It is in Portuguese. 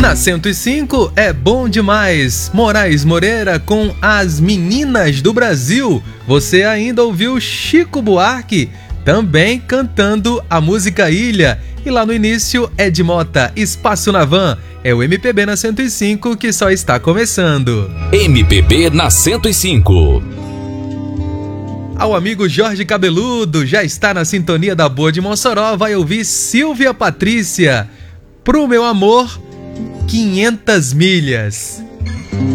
Na 105 é bom demais. Moraes Moreira com As Meninas do Brasil. Você ainda ouviu Chico Buarque também cantando a música Ilha. E lá no início, Ed Mota, Espaço na Van. É o MPB na 105 que só está começando. MPB na 105. Ao amigo Jorge Cabeludo, já está na sintonia da Boa de Mossoró, vai ouvir Silvia Patrícia. Pro meu amor, 500 milhas.